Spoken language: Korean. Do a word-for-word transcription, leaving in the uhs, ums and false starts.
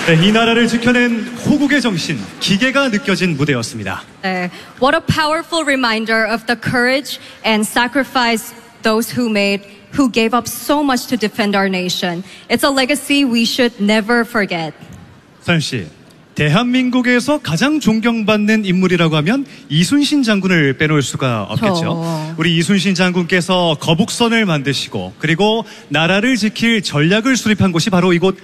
네, 이 나라를 지켜낸 호국의 정신, 기계가 느껴진 무대였습니다. 네, what a powerful reminder of the courage and sacrifice those who made, who gave up so much to defend our nation. It's a legacy we should never forget. 서현 씨, 대한민국에서 가장 존경받는 인물이라고 하면 이순신 장군을 빼놓을 수가 없겠죠. 저... 우리 이순신 장군께서 거북선을 만드시고 그리고 나라를 지킬 전략을 수립한 곳이 바로 이곳